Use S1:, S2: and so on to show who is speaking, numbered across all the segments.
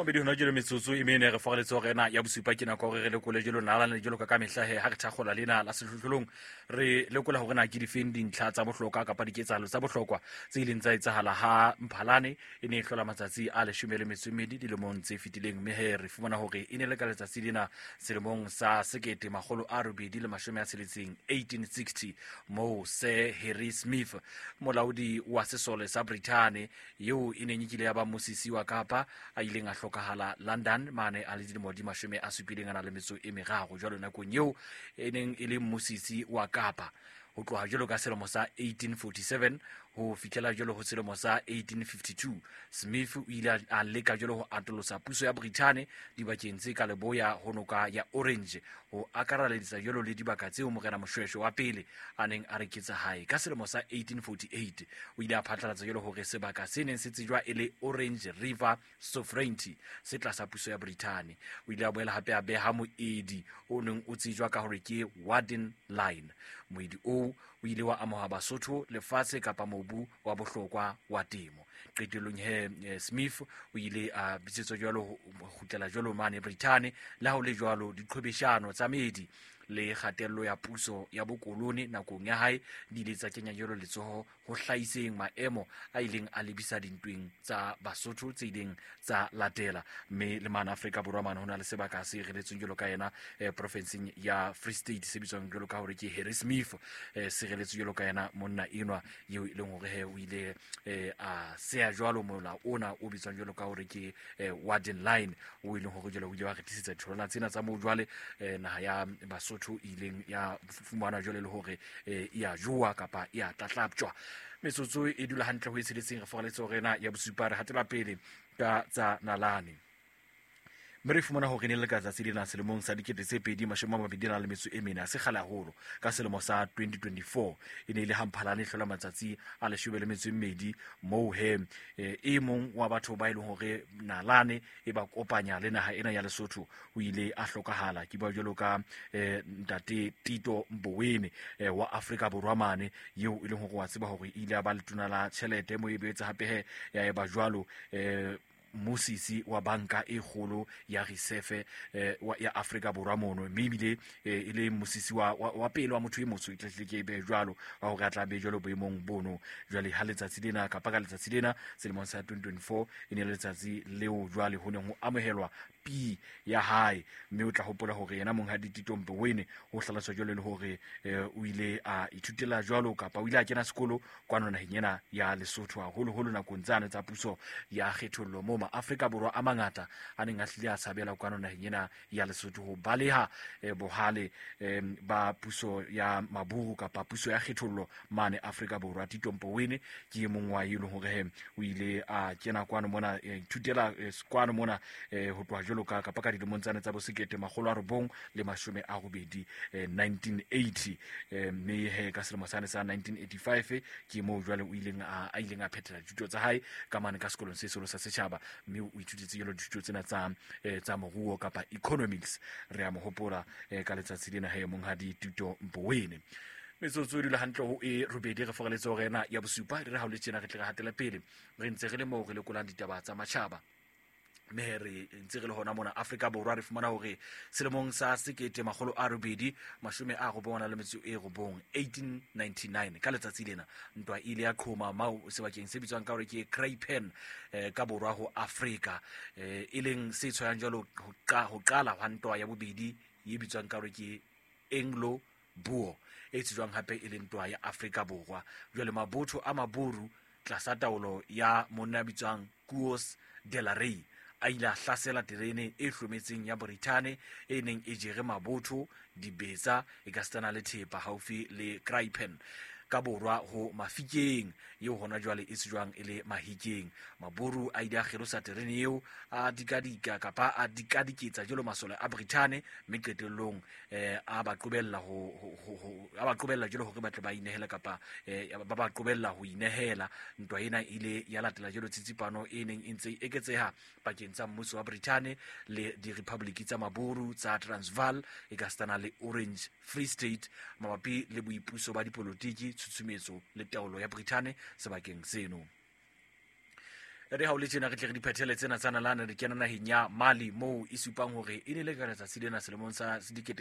S1: bedi hona jelo metsotso e mene re fogaletse go rena ya bosupa ke nako gore re lekole jelo nalane le jelo ka mehlahe ha re thagola lena la sehlohlolong re lekola gore na ke difeng dintlha tsa bohlokwa kapa diketsahalo tsa bohlokwa tse ileng tsa etsahala ha Mphalane e ne e hlola matsatsi a 12 dilemong tse fetileng, mme he re fumana hore e ne le ka letsatsi lena selemong sa 1860 moo Sir Harry Smith, molaodi wa sesole sa Britain eo e neng ekile ya ba mosisi wa Kapa, a ileng a hlokahala London mane a le dilemo di 73 jwalo nakong eo e neng e le mosisi wa Kapa ho tloha jwalo ka selemo sa 1847 ho fihlela jwalo ho selemo sa 1852. Smith o ile a leka jwalo ho atolosa puso ya Britain dibakeng tse ka leboya ho noka ya Orange ho akaraledisa jwalo le dibaka tseo morena Moshweshwe wa pele a neng a reketsa hae. Ka selemo sa 1848 o ile a phatlalatsa jwalo hore sebaka se neng se tsejwa e le Orange River Sovereignty se tlasa puso ya Britain. O ile a boela hape a beha moedi o neng o tsejwa ka hore ke Warden Line. Moedi o ile wa amoha Basotho lefatshe kapa mobu wa bohlokwa wa temo. Qetellong Smith o ile a bitsetswa jwalo ho kgutlela jwalo mane Britain la ho le jwalo diqhwebeshano tsa medi le kgatello ya puso ya bokoloni nakong ya hae di ile tsa kenya jwalo letsoho ho hlahiseng maemo a ileng a lebisa dintweng tsa Basotho tse ileng tsa latela, mme le mana Afrika Borwa mane hona le sebaka se reletsweng jwalo ka yena provinceng ya Free State se bitswang jwalo ka hore ke Harry Smith, se reletswe jwalo ka yena monna enwa eo e leng hore o ile a sea jwalo mola ona o bitswang jwalo ka hore ke Warden Line o ile hore jwalo o ile wa rekisetsa ditholwana tsena tsa mo jwale naha ya Basotho ileng ya fumana jwale le hore ya joa kapa ya tlatlaptjwa. Metsotso e dula hantle ho itsheditseng re fogaletse hore na ya bosupa re hatela pele ka tsa nalane. Mme re fumana hore ne le ka tsatsi lena selemong sa 2024 se kgale haholo ka selemo sa 2024 e ne ile ha Mphalane hlola matsatsi a 12 moo e mong wa batho ba ileng hore nalane e ba kopanya le naha ena ya Lesotho o ile a hlokahala. Ke ba jwalo ka ntate Tito Mboweni wa Afrika Borwa mane eo e leng hore wa tseba hore ile a ba le tona la tjhelete moo e boetse hape ya ba jwalo mosisi wa banka e kgolo ya reserve ya Afrika Borwa mono, mme ebile e le mosisi wa pele wa motho e motsho itlile ke be jwalo wa hore a tla be jwalo boemong bono. Jwale ha letsatsi lena kapa ka letsatsi lena selemong sa 2024 e ne le letsatsi leo jwale ho ne ho amohelwa pi ya hae, mme o tla hopola hore yena monghadi Tito Mboweni ho hlaloswa jwalo le hore o ile a ithutela jwalo kapa o ile a kena sekolo kwana naheng ena ya Lesotho haholo nakong tsane tsa puso ya kgethollo mo Afrika Borwa a mangata a neng a hlile a tshabela kwana naheng ena ya Lesotho ho baleha bohale ba puso ya maburu kapa puso ya kgethollo mane Afrika Borwa. Tito Mboweni ke mong wa ile hore o ile a kena kwana mona ithutela kwana mona ho tloha jwalo ka kapa ka dilemong tsane tsa bo 1980 1980, mme ka selemo sane sa 1985 ke moo jwale o ileng a phethela dithuto tsa hae ka mane ka sekolong se selo sa setjhaba, mme o ithutetse jalo dithuto tsena tsa moruo kapa economics. Re a mo hopola ka letsatsi lena monghadi Tito Mboweni. Metsotso e dula hantle ho e robedi re fogaletse hore na ya bosupa re ha o le tjena re tle re hatela pele re ntse re le moo re lekolang ditaba tsa matjhaba. Mme re ntse re le hona mona Afrika Borwa re fumana hore selemong sa 1899 ka letsatsi lena ntwa ile ya qhoma mau sebakeng se bitswang ka hore ke Kraipen ka borwa ho Afrika, e leng se tshwayang jwalo ho qala hwa ntwa ya bobedi e bitswang ka hore ke Anglo-Boer e tsejwang hape e leng ntwa ya Afrika Borwa. Jwale mabotho a maburu tlasa taolo ya monna bitswang Koos de la Rey a ile a hlasela terene e hlometseng ya Britain e neng e jere mabotho dibetsa e ka stana le thepa haufi le Kraipen ka borwa ho Mafikeng eo hona jwale e sejwang e le Mahikeng. Maburu a ile a kgelosa terene eo a dikadika kapa a dikadiketsa jwalo masole a Britain, mme qetellong a ba qobella jwalo hore ba tle ba inehela kapa ba ba qobella ho inehela. Ntwa ena ile ya latela jwalo tsitsipano e neng e ntse eketseha pakeng tsa mmuso wa Britain le di-republic tsa maburu tsa Transvaal e ka stana le Orange Free State mabapi le boipuso ba dipolotiki, tshutshumetso le taolo ya Britain sebakeng seno. re ha o le tjena re tle re diphethele tsena tsa nalane re kena naheng ya Mali moo e supang hore e ne le ka letsatsi lena selemong sa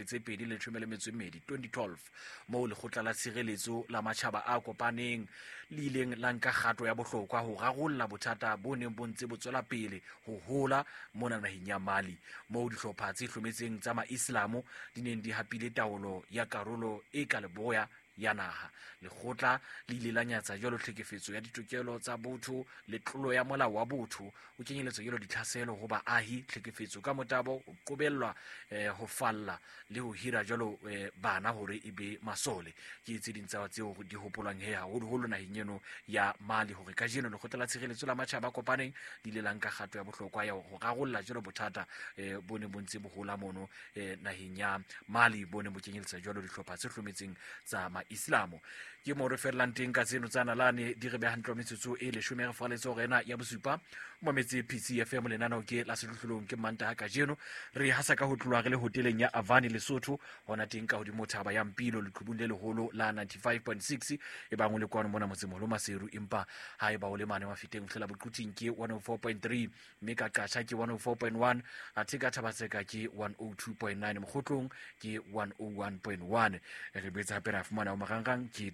S1: 2012 moo lekgotla la tshireletso la matjhaba a kopaneng le ileng la nka kgato ya bohlokwa ho rarolla bothata bo neng bo ntse bo tswela pele ho hola mona naheng ya Mali moo dihlopha tse hlometseng tsa maislamo di neng di hapile taolo ya karolo e ka leboya ya naha. Lekgotla le ile la nyatsa jwalo tlhekefetso ya ditokelo tsa botho le tlolo ya molao wa botho o kenyeletsa jwalo ditlhaselo ho baahi, tlhekefetso ka motabo, ho qobellwa ho falla le ho hira jwalo bana hore e be masole. Ke tse ding tsa tseo di hopolwang he haholo naheng eno ya Mali hore ka jeno lekgotla la tshireletso la matjhaba kopaneng di ile la nka kgato ya bohlokwa ya ho rarolla jwalo bothata bo ne bo ntse bo hola mono naheng ya Mali bo ne bo kenyeletsa jwalo dihlopha tse hlometseng tsa Islamo. Ke mo re ferlang teng ka tseno tsa nalane di re behantle metsotso e 10 re faletse hore ena ya bosupa mo metse PC FM lenana ke la setlotlolong ke Mantaha ka jeno re hasa ka ho tlwa re le hoteleng ya Avani Lesotho hona teng ka hodimo thaba ya Mpilo leqhubung le leholo la 95.6 e bang o le kwano mona motsemolo Maseru empa ha eba o le mane mafiteng fela boquting ke 104.3 mme ka Qasha ke 104.1 athe ka Thabatseka ke 102.9 mokgotlong ke 101.1 re betsa hape ra fumana o marangrang ke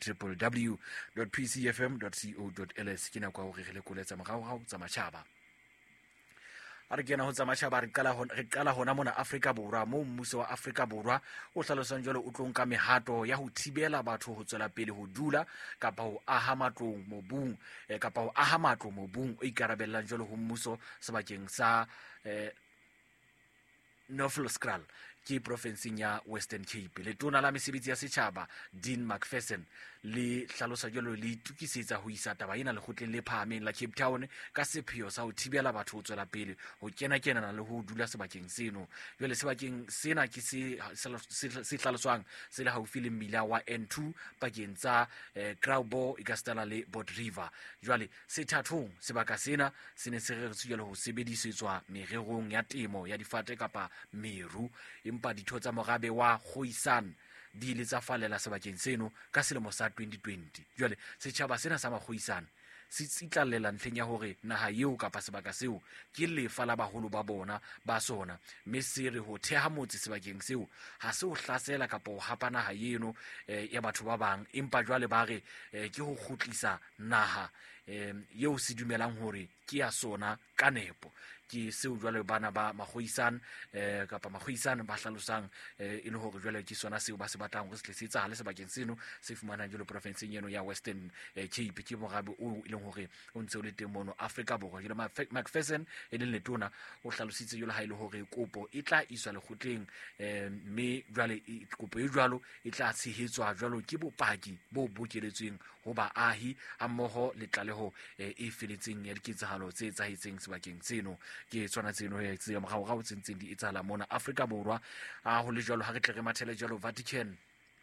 S1: www.pcfm.co.ls ke nako hore re lekoletsa morao tsa matjhaba. A re kena ho tsa matjhaba re qala hona mona Afrika Borwa moo mmuso wa Afrika Borwa o hlalosang jwalo o tlonka mehato ya ho thibela batho ho tswela pele ho dula kapa ho aha matlo mobung o ikarabellang jwalo ho mmuso sebakeng sa Noflskral ke provinseng ya Western Cape. Letona la mesebetsi ya setjhaba Dean McPherson le hlalosa jwalo le itukisetsa ho isa taba ena lekgotleng le phahameng la Cape Town ka sepheo sa ho thibela batho ho tswela pele ho kenana le ho dula sebakeng seno. Jwale sebakeng sena ke se hlaloswang se le haufi le mmila wa N2 pakeng tsa Graubo, Ikastala le Bot River. Jwale sethathong sebaka sena se ne se reretswe jwalo ho sebedisetswa mererong ya temo ya difate kapa meru empa ditho tsa morabe wa Khoisan di ile tsa falela sebakeng seno ka selemo sa 2020. Jwale setjhaba sena sa Makhoisan se tsitlallela ntlheng ya hore naha eo kapa sebaka seo ke lefa la baholo ba bona ba sona mme se re ho theha motse sebakeng seo ha se ho hlasela kapa ho hapa naha eno ya batho ba bang empa jwale ba re ke ho kgutlisa naha eo se dumelang hore ke ya sona ka nepo. Ke seo jwale bana ba Makhoisan kapa Makhoisan ba hlalosang e le hore jwale ke sona seo ba se batlang hore se tletsetsa hale sebakeng seno se fumanang jwale provinseng eno ya Western Cape ke morabe o e leng hore o ntse o le teng mono Afrika Borwa. Jwale McPherson e leng letona o hlalositse jwale ha ile hore kopo e tla iswa lekgotleng mme jwale kopo e jwalo e tla tshehetswa jwalo ke bopaki bo bokeletsweng ho baahi a mmoho le tlaleho e feletseng ya diketsahalo tse etsahetseng sebakeng seno. Ke tsona tseno ya tse morao tsentseng di etsahala mona Afrika Borwa a ho le jwalo ha re tle re mathele jwalo Vatican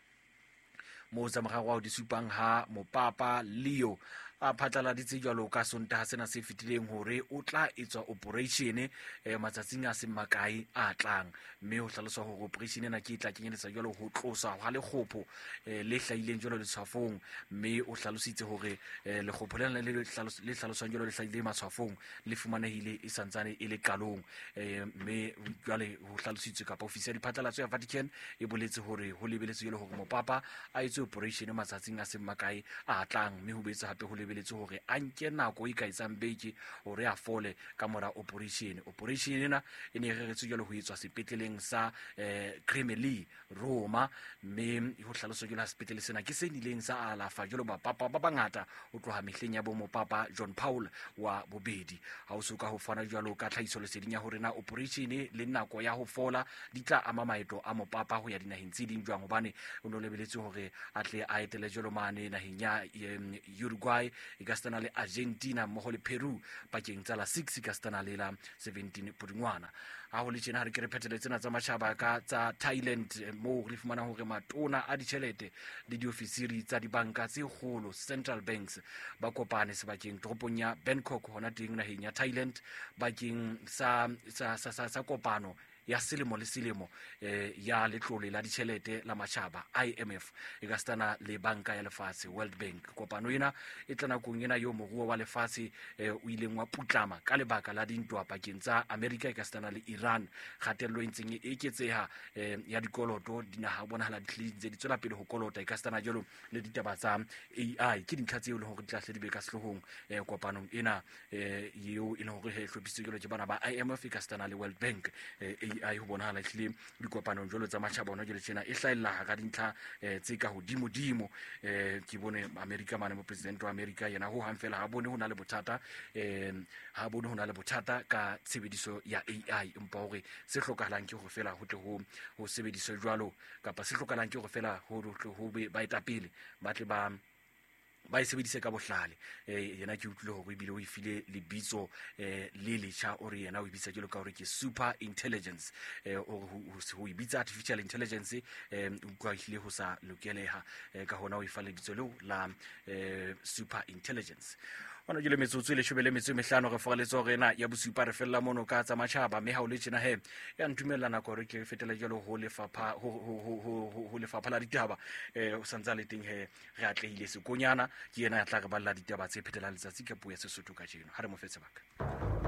S1: mo tsa morao di supang ha mopapa Leo a phatlaladitse jwalo ka Sontaha sena se fetileng hore o tla etswa operation matsatsing a semakae a tlang mme ho hlaloswa hore operation ena ke tla kenyeletsa jwalo ho tlosa ha lekgopho le hlaileng jwalo letshwafong mme o hlalositse hore lekgopho lena le hlalosang jwalo le hlaile matshwafong le fumanehile e santsane e le qalong mme jwale ho hlalositswe kapa ofisi ya diphatlalatso ya Vatican e boletse hore ho lebeletswe jwalo hore mopapa a etse operation matsatsing a semakae a tlang mme ho betsa hape ho lebeletse hore a nke nako e ka etsang beke hore a fole ka mora operation ena e ne reretswe jwalo ho etswa sepetleleng sa Gemelli Roma mme ho hlaloswa jwalo sepetlele sena ke se nileng sa alafa jwalo bapapa ba bangata ho tloha mehleng ya bo mopapa John Paul wa bobedi. Ha o soka ho fana jwalo ka tlhahiso leseding ya hore na operation le nako ya ho fola di tla ama maeto a mopapa ho ya dinaheng tse ding jwang hobane o no lebeletse hore a tle a etele jwalo mane naheng ya Uruguay e ka stana le Argentina mmoho le Peru pakeng tsa la 6 ka stana le la 17 Pudungwana. Ha ho le tjena ha re ke re phethele tsena tsa matjhaba ka tsa Thailand moo re fumana hore matona a ditjhelete le diofisiri tsa dibanka tse kgolo central banks ba kopane sebakeng toropong ya Bangkok hona teng naheng ya Thailand bakeng sa kopano ya selemo le selemo ya letlole la ditšhelete la matšhaba IMF e ka setana le banka ya lefatshe World Bank. Kopano ena e tla nakong ena yo moruo wa lefatshe o ileng wa putlama ka lebaka la dintwa pakeng tsa Amerika e ka setana le Iran. Kgatello e ntseng e eketseha ya dikoloto dinaha bonahala di tswela pele ho kolota e ka setana jalo le ditaba tsa AI ke dintlha tseo le hore di tla hle di be ka sehloohong kopanong ena eo e leng hore he hlophisitswe ke bana ba IMF e ka setana le World Bank. AI ho bonahala ehlile dikopanong jwalo tsa matjhaba ona jwale tjena e hlaella ka dintlha tse ka hodimo ke bone America mane mo president wa America yena ho hang fela ha bone ho na le bothata ka tshebediso ya AI empa hore se hlokahalang ke hore fela ho tle ho sebediswe jwalo kapa se hlokahalang ke hore fela ho be ba etapele ba tle ba e sebedise ka bohlale. Yena ke utlwile hore ebile o ifile lebitso le letjha o re yena o ibitsa jalo ka hore ke super intelligence o ho ibitsa artificial intelligence utlwa ehlile ho sa lokeleha ka hona o ifa lebitso leo la super intelligence. Ona jule metsotso le shobele metso mehlano re fogaletsa hore na ya bosupa re fella mono ka tsa matjhaba mme ha o le tjena he ya ntumella nako re ke fetela jalo ho lefapha la ditaba o santsa le teng he re atlehile sekonyana ke yena ya tla re balla ditaba tse phetela letsatsi ka puo ya Sesotho ka jeno ha re mo fetse baka.